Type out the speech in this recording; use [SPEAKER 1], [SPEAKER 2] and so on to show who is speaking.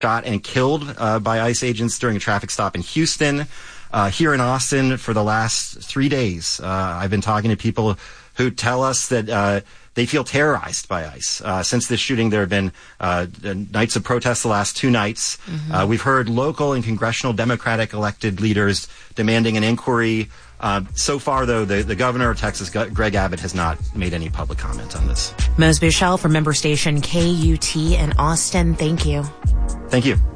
[SPEAKER 1] shot and killed by ICE agents during a traffic stop in Houston. Here in Austin, for the last 3 days, I've been talking to people who tell us that they feel terrorized by ICE. Since this shooting, there have been nights of protest the last 2 nights. We've heard local and congressional Democratic elected leaders demanding an inquiry. So far, though, the governor of Texas, Greg Abbott, has not made any public comment on this.
[SPEAKER 2] Mose Buchel from member station KUT in Austin. Thank you.
[SPEAKER 1] Thank you.